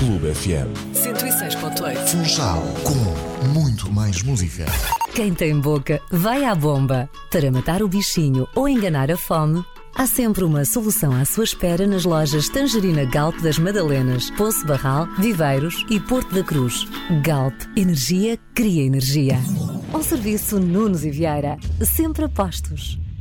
Clube FM 106.8. Funchal, com muito mais música. Quem tem boca vai à bomba. Para matar o bichinho ou enganar a fome, há sempre uma solução à sua espera nas lojas Tangerina Galp das Madalenas, Poço Barral, Viveiros e Porto da Cruz. Galp, energia cria energia. Um serviço Nunes e Vieira, sempre a postos.